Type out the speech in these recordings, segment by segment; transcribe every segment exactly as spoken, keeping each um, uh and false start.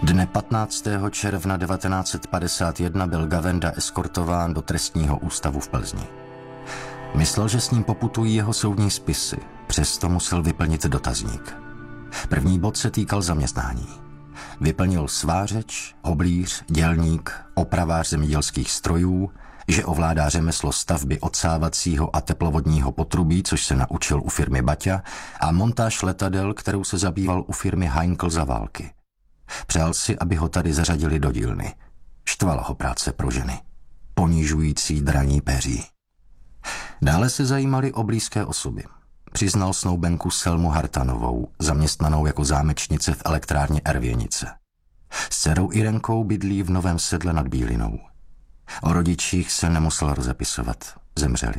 Dne patnáctého června devatenáct set padesát jedna byl Gawenda eskortován do trestního ústavu v Plzni. Myslel, že s ním poputují jeho soudní spisy, přesto musel vyplnit dotazník. První bod se týkal zaměstnání. Vyplnil svářeč, hoblíř, dělník, opravář zemědělských strojů, že ovládá řemeslo stavby odsávacího a teplovodního potrubí, což se naučil u firmy Baťa, a montáž letadel, kterou se zabýval u firmy Heinkel za války. Přál si, aby ho tady zařadili do dílny. Štvala ho práce pro ženy. Ponižující draní peří. Dále se zajímali o blízké osoby. Přiznal snoubenku Selmu Hartanovou, zaměstnanou jako zámečnice v elektrárně Ervěnice. S dcerou Irenkou bydlí v Novém Sedle nad Bílinou. O rodičích se nemusel rozepisovat. Zemřeli.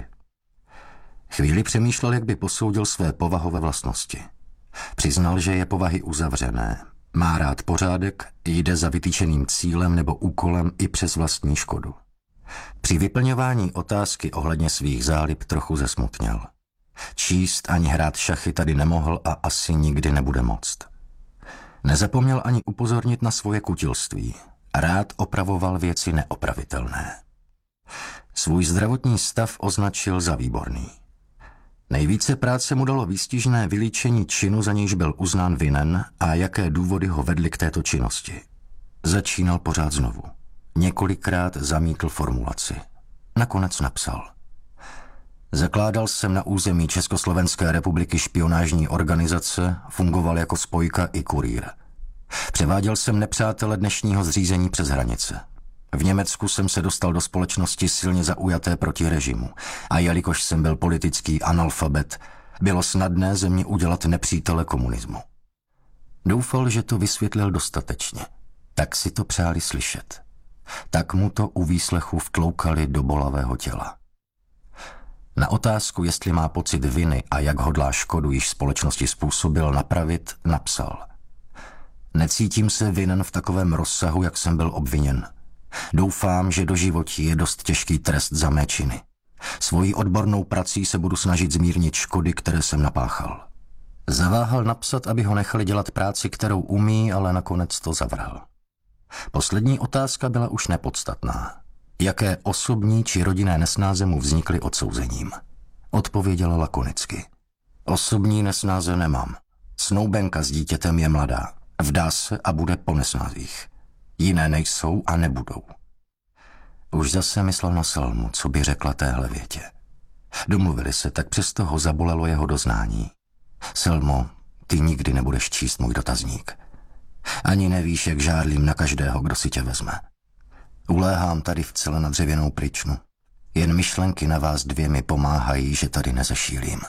Chvíli přemýšlel, jak by posoudil své povahové vlastnosti. Přiznal, že je povahy uzavřené. Má rád pořádek, jde za vytýčeným cílem nebo úkolem i přes vlastní škodu. Při vyplňování otázky ohledně svých zálib trochu zesmutněl. Číst ani hrát šachy tady nemohl a asi nikdy nebude moct. Nezapomněl ani upozornit na svoje kutilství. Rád opravoval věci neopravitelné. Svůj zdravotní stav označil za výborný. Nejvíce práce mu dalo výstižné vylíčení činu, za nějž byl uznán vinen a jaké důvody ho vedly k této činnosti. Začínal pořád znovu. Několikrát zamítl formulaci. Nakonec napsal. Zakládal jsem na území Československé republiky špionážní organizace, fungoval jako spojka i kurýr. Převáděl jsem nepřátele dnešního zřízení přes hranice. V Německu jsem se dostal do společnosti silně zaujaté proti režimu a jelikož jsem byl politický analfabet, bylo snadné ze mě udělat nepřítele komunismu. Doufal, že to vysvětlil dostatečně. Tak si to přáli slyšet. Tak mu to u výslechu vtloukali do bolavého těla. Na otázku, jestli má pocit viny a jak hodlá škodu již společnosti způsobil napravit, napsal. Necítím se vinen v takovém rozsahu, jak jsem byl obviněn. Doufám, že doživotí je dost těžký trest za mé činy. Svojí odbornou prací se budu snažit zmírnit škody, které jsem napáchal. Zaváhal napsat, aby ho nechali dělat práci, kterou umí, ale nakonec to zavrhl. Poslední otázka byla už nepodstatná. Jaké osobní či rodinné nesnáze mu vznikly odsouzením? Odpověděla lakonicky. Osobní nesnáze nemám. Snoubenka s dítětem je mladá. Vdá se a bude po nesnázích. Jiné nejsou a nebudou. Už zase myslel na Selmu, co by řekla téhle větě. Domluvili se, tak přesto ho zabolelo jeho doznání. Selmo, ty nikdy nebudeš číst můj dotazník. Ani nevíš, jak žárlím na každého, kdo si tě vezme. Uléhám tady v cele na dřevěnou pryčnu. Jen myšlenky na vás dvě mi pomáhají, že tady nezešílím.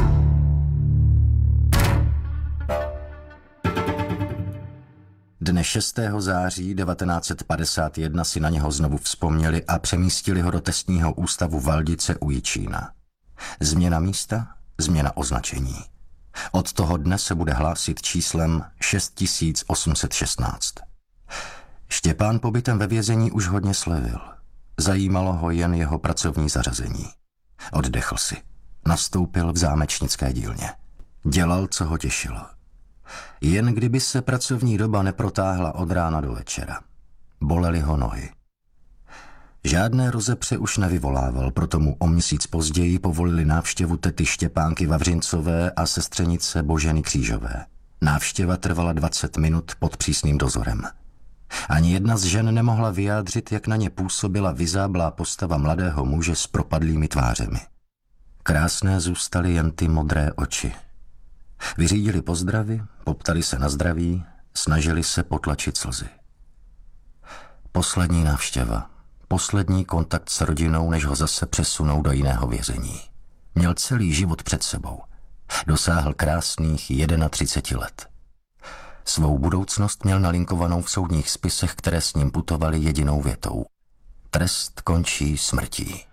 Dne šestého září devatenáct set padesát jedna si na něho znovu vzpomněli a přemístili ho do trestního ústavu Valdice u Jičína. Změna místa, změna označení. Od toho dne se bude hlásit číslem šest tisíc osm set šestnáct. Štěpán pobytem ve vězení už hodně slevil. Zajímalo ho jen jeho pracovní zařazení. Oddechl si. Nastoupil v zámečnické dílně. Dělal, co ho těšilo. Jen kdyby se pracovní doba neprotáhla od rána do večera. Bolely ho nohy. Žádné rozepře už nevyvolával, proto mu o měsíc později povolili návštěvu tety Štěpánky Vavřincové a sestřenice Boženy Křížové. Návštěva trvala dvacet minut pod přísným dozorem. Ani jedna z žen nemohla vyjádřit, jak na ně působila vyzáblá postava mladého muže s propadlými tvářemi. Krásné zůstaly jen ty modré oči. Vyřídili pozdravy, poptali se na zdraví, snažili se potlačit slzy. Poslední návštěva, poslední kontakt s rodinou, než ho zase přesunou do jiného vězení. Měl celý život před sebou. Dosáhl krásných třicet jedna let. Svou budoucnost měl nalinkovanou v soudních spisech, které s ním putovaly jedinou větou. Trest končí smrtí.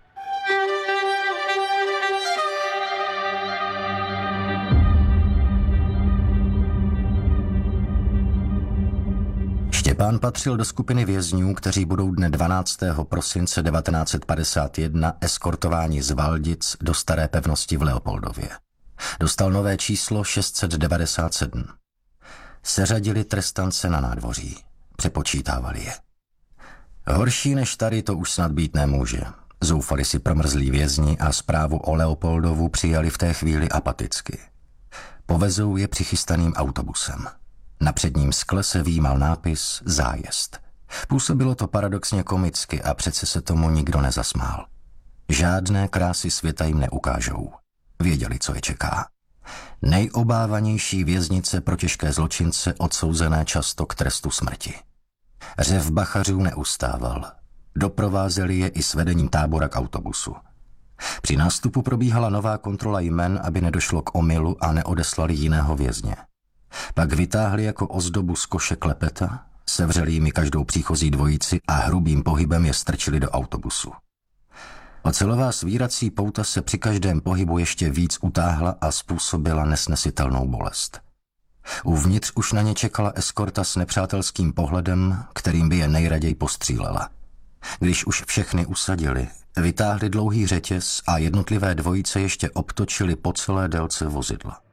Štěpán patřil do skupiny vězňů, kteří budou dne dvanáctého prosince devatenáct set padesát jedna eskortováni z Valdic do staré pevnosti v Leopoldově. Dostal nové číslo šest set devadesát sedm. Seřadili trestance na nádvoří. přepočítávali je. Horší než tady to už snad být nemůže. Zoufali si promrzlí vězni a zprávu o Leopoldovu přijali v té chvíli apaticky. Povezou je přichystaným autobusem. Na předním skle se výjímal nápis Zájezd. Působilo to paradoxně komicky a přece se tomu nikdo nezasmál. Žádné krásy světa jim neukážou. Věděli, co je čeká. Nejobávanější věznice pro těžké zločince odsouzené často k trestu smrti. Řev bachařů neustával. Doprovázeli je i s vedením tábora k autobusu. Při nástupu probíhala nová kontrola jmen, aby nedošlo k omylu a neodeslali jiného vězně. Pak vytáhli jako ozdobu z koše klepeta, sevřeli jimi každou příchozí dvojici a hrubým pohybem je strčili do autobusu. Ocelová svírací pouta se při každém pohybu ještě víc utáhla a způsobila nesnesitelnou bolest. Uvnitř už na ně čekala eskorta s nepřátelským pohledem, kterým by je nejraději postřílela. Když už všechny usadili, vytáhli dlouhý řetěz a jednotlivé dvojice ještě obtočili po celé délce vozidla.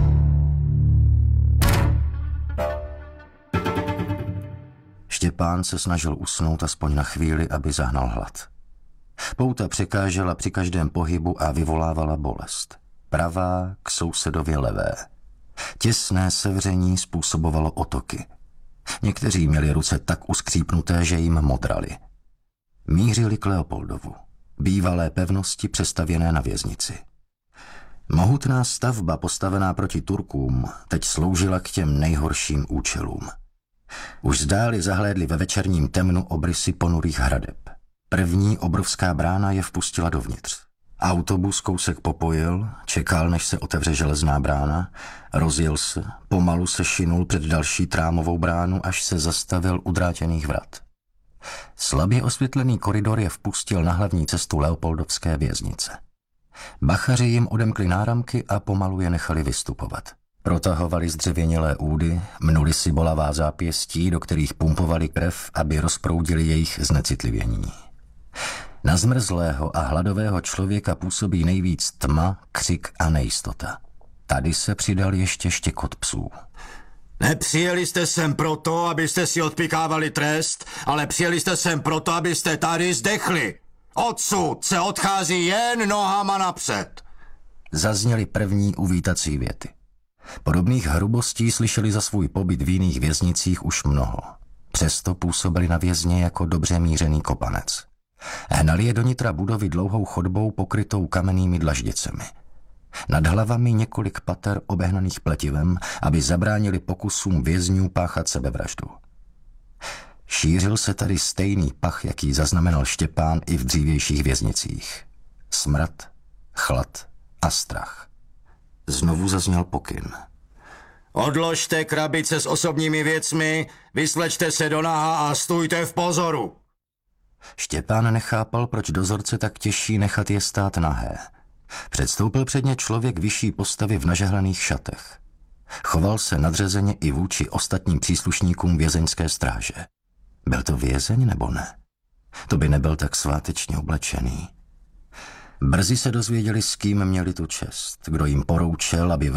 Štěpán se snažil usnout aspoň na chvíli, aby zahnal hlad. Pouta překážela při každém pohybu a vyvolávala bolest. Pravá k sousedově levé. Těsné sevření způsobovalo otoky. Někteří měli ruce tak uskřípnuté, že jim modrali. Mířili k Leopoldovu, bývalé pevnosti přestavěné na věznici. Mohutná stavba postavená proti Turkům teď sloužila k těm nejhorším účelům. Už zdáli zahlédli ve večerním temnu obrysy ponurých hradeb. První obrovská brána je vpustila dovnitř. Autobus kousek popojil, čekal, než se otevře železná brána, rozjel se, pomalu se šinul před další trámovou bránu, až se zastavil u drátěných vrat. Slabě osvětlený koridor je vpustil na hlavní cestu Leopoldovské věznice. Bachaři jim odemkli náramky a pomalu je nechali vystupovat. Protahovali zdřevěnělé údy, mnuli si bolavá zápěstí, do kterých pumpovali krev, aby rozproudili jejich znecitlivění. Na zmrzlého a hladového člověka působí nejvíc tma, křik a nejistota. Tady se přidal ještě štěkot psů. Nepřijeli jste sem proto, abyste si odpikávali trest, ale přijeli jste sem proto, abyste tady zdechli. Odsud se odchází jen nohama napřed. Zazněly první uvítací věty. Podobných hrubostí slyšeli za svůj pobyt v jiných věznicích už mnoho. Přesto působili na vězně jako dobře mířený kopanec. Hnali je do nitra budovy dlouhou chodbou pokrytou kamennými dlaždicemi. Nad hlavami několik pater obehnaných pletivem, aby zabránili pokusům vězňů páchat sebevraždu. Šířil se tady stejný pach, jaký zaznamenal Štěpán i v dřívějších věznicích. Smrad, chlad a strach. Znovu zazněl pokyn. Odložte krabice s osobními věcmi, vyslečte se do naha a stůjte v pozoru. Štěpán nechápal, proč dozorce tak těší nechat je stát nahé. Předstoupil před ně člověk vyšší postavy v nažehlených šatech. Choval se nadřazeně i vůči ostatním příslušníkům vězeňské stráže. Byl to vězeň nebo ne? To by nebyl tak svátečně oblečený. Brzy se dozvěděli, s kým měli tu čest, kdo jim poroučel, aby